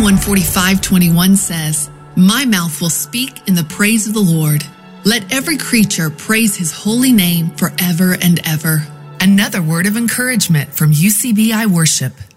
145:21 says, "My mouth will speak in the praise of the Lord. Let every creature praise his holy name forever and ever." Another word of encouragement from UCBI Worship.